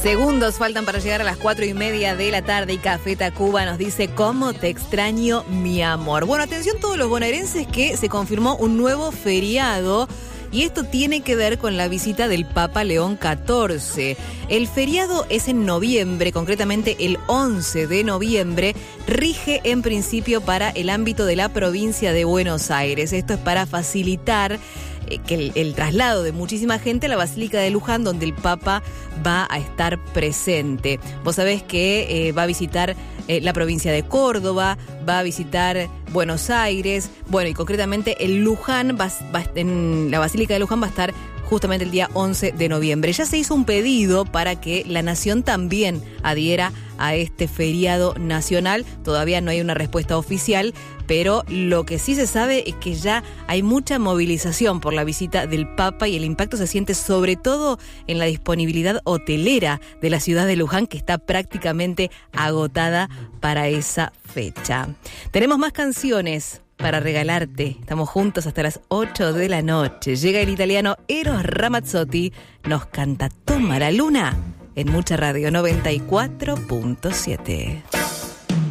Segundos faltan para llegar a las 4:30 de la tarde y Café Tacuba nos dice ¿cómo te extraño, mi amor? Bueno, atención todos los bonaerenses que se confirmó un nuevo feriado y esto tiene que ver con la visita del Papa León XIV. El feriado es en noviembre, concretamente el 11 de noviembre, rige en principio para el ámbito de la provincia de Buenos Aires. Esto es para facilitar que el traslado de muchísima gente a la Basílica de Luján, donde el Papa va a estar presente. Vos sabés que va a visitar la provincia de Córdoba, va a visitar Buenos Aires, bueno, y concretamente el Luján, en la Basílica de Luján va a estar justamente el día 11 de noviembre. Ya se hizo un pedido para que la Nación también adhiera a este feriado nacional. Todavía no hay una respuesta oficial, pero lo que sí se sabe es que ya hay mucha movilización por la visita del Papa y el impacto se siente sobre todo en la disponibilidad hotelera de la ciudad de Luján, que está prácticamente agotada para esa fecha. Tenemos más canciones para regalarte. Estamos juntos hasta las 8 de la noche. Llega el italiano Eros Ramazzotti, nos canta Toma la Luna en Mucha Radio 94.7.